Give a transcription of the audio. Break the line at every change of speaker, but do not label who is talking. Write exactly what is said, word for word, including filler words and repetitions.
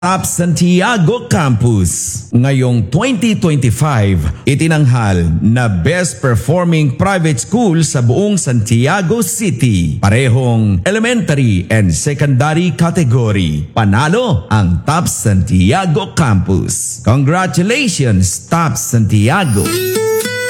Top Santiago Campus. Ngayong twenty twenty-five, itinanghal na Best Performing Private School sa buong Santiago City. Parehong elementary and secondary category. Panalo ang Top Santiago Campus. Congratulations, Top Santiago!